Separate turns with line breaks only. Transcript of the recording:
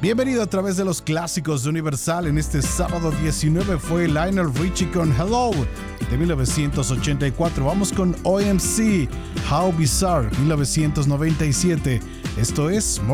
Bienvenido a través de los clásicos de Universal. En este sábado 19 fue Lionel Richie con Hello de 1984. Vamos con OMC, How Bizarre, 1997. Esto es